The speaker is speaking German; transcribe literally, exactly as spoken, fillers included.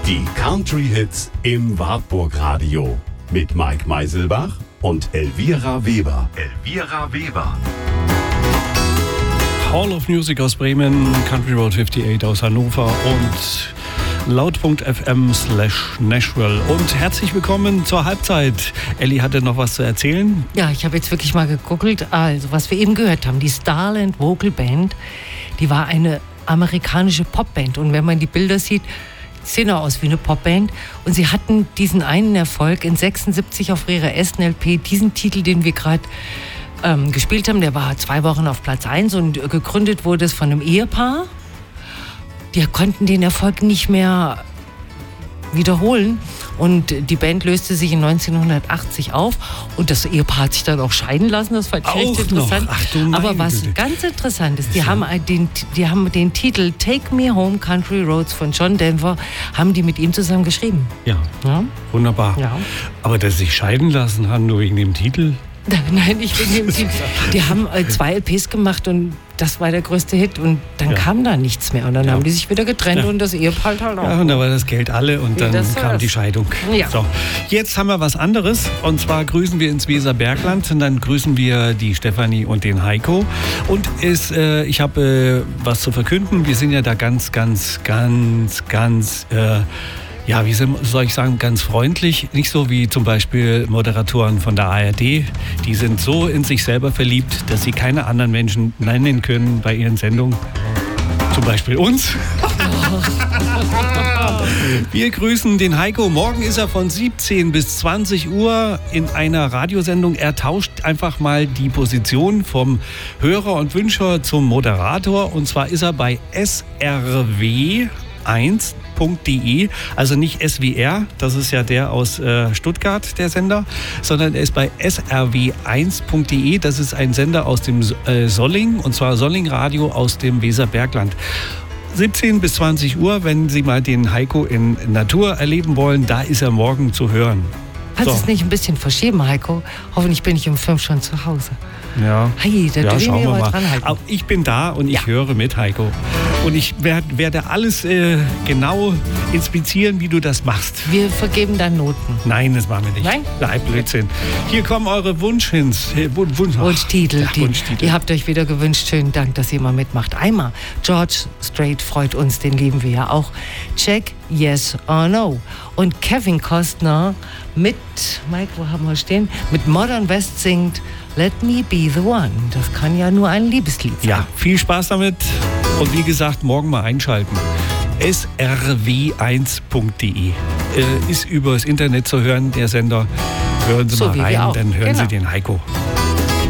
Die Country-Hits im Wartburg-Radio mit Mike Meiselbach und Elvira Weber. Elvira Weber. Hall of Music aus Bremen, Country Road achtundfünfzig aus Hannover und laut.fm slash Nashville. Und herzlich willkommen zur Halbzeit. Elli hatte noch was zu erzählen. Ja, ich habe jetzt wirklich mal gegoogelt. Also, was wir eben gehört haben, die Starland Vocal Band, die war eine amerikanische Popband. Und wenn man die Bilder sieht, sehen auch aus wie eine Popband. Und sie hatten diesen einen Erfolg in sechsundsiebzig auf ihrer ersten L P, diesen Titel, den wir gerade ähm, gespielt haben, der war zwei Wochen auf Platz eins und gegründet wurde es von einem Ehepaar. Die konnten den Erfolg nicht mehr wiederholen und die Band löste sich in neunzehnhundertachtzig auf und das Ehepaar hat sich dann auch scheiden lassen, das fand ich auch recht interessant. Ach, du meine Aber was Güte. ganz interessant ist, die haben den, die haben den Titel Take Me Home Country Roads von John Denver, haben die mit ihm zusammen geschrieben. Ja, Ja? wunderbar. Ja. Aber dass sie sich scheiden lassen haben, nur wegen dem Titel? Nein, nicht wegen dem Titel. Die haben äh, zwei L Ps gemacht und das war der größte Hit und dann Ja. kam da nichts mehr und dann Ja. haben die sich wieder getrennt Ja. und das Ehepaar halt auch. Ja, und da war das Geld alle und Wie dann das so kam ist. die Scheidung. Ja. So, jetzt haben wir was anderes und zwar grüßen wir ins Weserbergland und dann grüßen wir die Stefanie und den Heiko. Und es, äh, ich habe äh, was zu verkünden. Wir sind ja da ganz, ganz, ganz, ganz... Äh, ja, wie soll ich sagen, ganz freundlich. Nicht so wie zum Beispiel Moderatoren von der A R D. Die sind so in sich selber verliebt, dass sie keine anderen Menschen nennen können bei ihren Sendungen. Zum Beispiel uns. Wir grüßen den Heiko. Morgen ist er von siebzehn bis zwanzig Uhr in einer Radiosendung. Er tauscht einfach mal die Position vom Hörer und Wünscher zum Moderator. Und zwar ist er bei S R W eins punkt de, also nicht S W R, das ist ja der aus äh, Stuttgart, der Sender, sondern er ist bei S R W eins punkt de, das ist ein Sender aus dem äh, Solling, und zwar Solling Radio aus dem Weserbergland. siebzehn bis zwanzig Uhr, wenn Sie mal den Heiko in Natur erleben wollen, da ist er morgen zu hören. Kannst du So. es nicht ein bisschen verschieben, Heiko? Hoffentlich bin ich um fünf schon zu Hause. Ja, Hey, da ja drehen schauen wir wir mal mal. dran halten. Aber ich bin da und ich Ja. höre mit, Heiko. Und ich werd, werde alles äh, genau inspizieren, wie du das machst. Wir vergeben dann Noten. Nein, das machen wir nicht. Nein? Nein, Blödsinn. Hier kommen eure Wunschhins. äh, Wun- Wunsch, ach, Wunschtitel. ja, Die, Wunschtitel. Ihr habt euch wieder gewünscht. Schönen Dank, dass ihr mal mitmacht. Einmal George Strait freut uns, den lieben wir ja auch. Check Yes or No. Und Kevin Costner mit, Mike, wo haben wir stehen? Mit Modern West singt Let Me Be the One. Das kann ja nur ein Liebeslied sein. Ja, viel Spaß damit. Und wie gesagt, morgen mal einschalten. S R W eins punkt de äh, ist übers Internet zu hören, der Sender. Hören Sie So mal wie wir rein, auch. dann hören Genau. Sie den Heiko.